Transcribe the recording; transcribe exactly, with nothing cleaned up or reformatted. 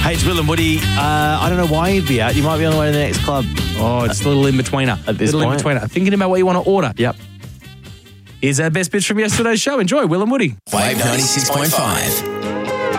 Hey, it's Will and Woody. Uh, I don't know why you'd be out. You might be on the way to the next club. Oh, it's a little in-betweener. At this little point. in-betweener. Thinking about what you want to order. Yep. Here's our best bits from yesterday's show. Enjoy, Will and Woody. Wave ninety-six point five.